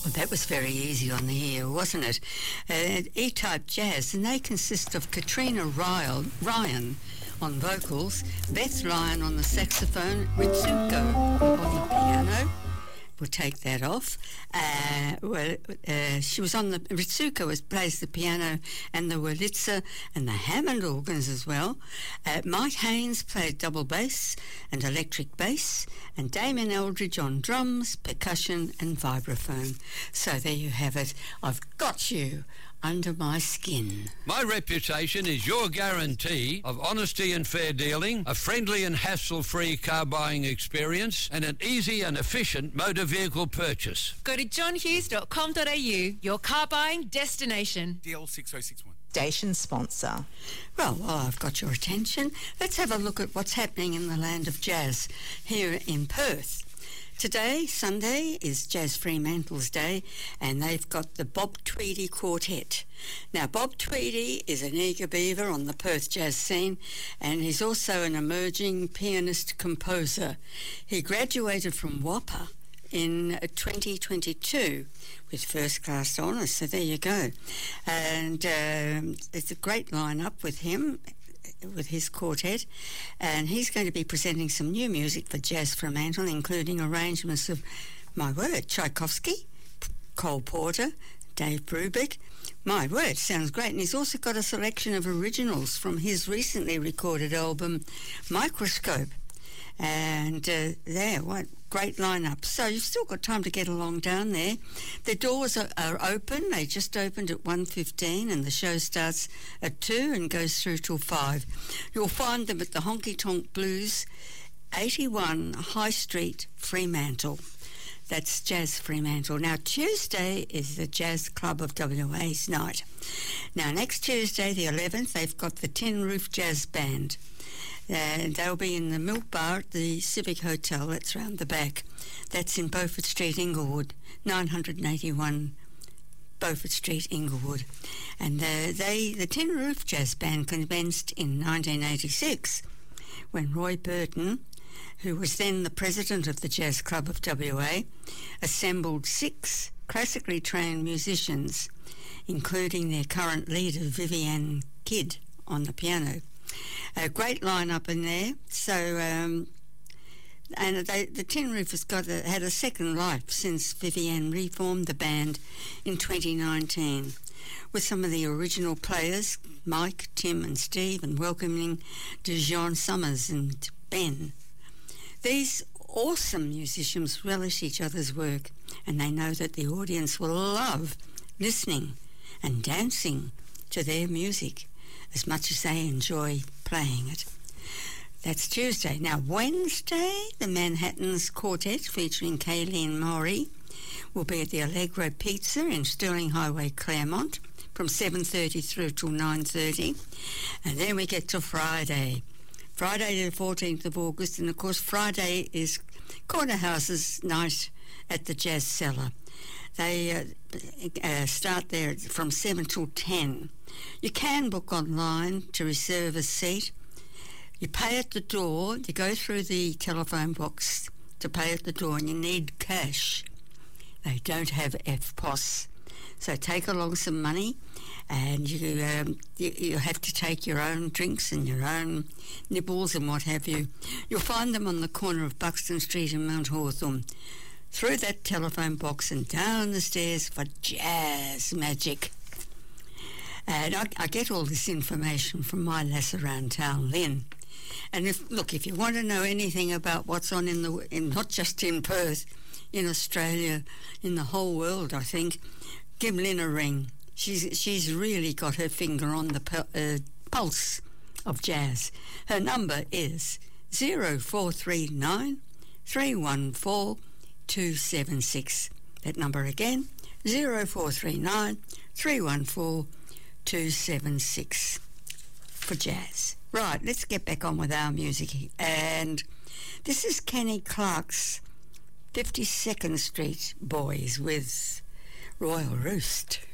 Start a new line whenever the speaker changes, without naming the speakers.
Well, that was very easy on the ear, wasn't it? E-Type Jazz, and they consist of Katrina Ryan on vocals, Beth Lyon on the saxophone, Ritsuko on the piano. We'll take that off. She was on the... Ritsuko plays the piano and the Wurlitzer and the Hammond organs as well. Mike Haynes played double bass and electric bass, and Damien Eldridge on drums, percussion and vibraphone. So there you have it. I've got you under my skin.
My reputation is your guarantee of honesty and fair dealing, a friendly and hassle-free car buying experience, and an easy and efficient motor vehicle purchase.
Go to johnhughes.com.au, your car buying destination.
DL 6061.
Station sponsor.
Well, while I've got your attention, let's have a look at what's happening in the land of jazz here in Perth. Today, Sunday, is Jazz Fremantle's Day, and they've got the Bob Tweedy Quartet. Now, Bob Tweedy is an eager beaver on the Perth jazz scene, and he's also an emerging pianist-composer. He graduated from WAPA in 2022 with first-class honours, so there you go. And it's a great line-up with him, with his quartet, and he's going to be presenting some new music for Jazz Fremantle, including arrangements of, my word, Tchaikovsky, Cole Porter, Dave Brubeck. My word, sounds great. And he's also got a selection of originals from his recently recorded album, Microscope. And what great lineup. So you've still got time to get along down there. The doors are open. They just opened at 1:15 and the show starts at 2 and goes through till 5. You'll find them at the Honky Tonk Blues, 81 High Street, Fremantle. That's Jazz Fremantle. Now, Tuesday is the Jazz Club of WA's night. Now, next Tuesday, the 11th, they've got the Tin Roof Jazz Band. They'll be in the Milk Bar at the Civic Hotel, that's round the back. That's in Beaufort Street, Inglewood, 981 Beaufort Street, Inglewood. And the Tin Roof Jazz Band commenced in 1986 when Roy Burton, who was then the president of the Jazz Club of WA, assembled 6 classically trained musicians, including their current leader, Vivienne Kidd, on the piano. A great line-up in there. So, the Tin Roof has had a second life since Vivienne reformed the band in 2019 with some of the original players, Mike, Tim and Steve, and welcoming Dijon Summers and Ben. These awesome musicians relish each other's work, and they know that the audience will love listening and dancing to their music as much as they enjoy playing it. That's Tuesday. Now, Wednesday, the Manhattan's Quartet, featuring Kayleen Maury, will be at the Allegro Pizza in Stirling Highway, Claremont, from 7:30 through till 9:30. And then we get to Friday the 14th of August, and of course Friday is Corner House's night at the Jazz Cellar. They start there from 7 till 10. You can book online to reserve a seat. You pay at the door. You go through the telephone box to pay at the door, and you need cash. They don't have FPOS. So take along some money, and you have to take your own drinks and your own nibbles and what have you. You'll find them on the corner of Buxton Street and Mount Hawthorn. Through that telephone box and down the stairs for jazz magic. And I get all this information from my lass around town, Lynn. And if you want to know anything about what's on in not just in Perth, in Australia, in the whole world, I think, give Lynn a ring. She's really got her finger on the pulse of jazz. Her number is 0439 314 276. That number again, 0439 314 276 for jazz. Right, let's get back on with our music. And this is Kenny Clark's 52nd Street Boys with Royal Roost.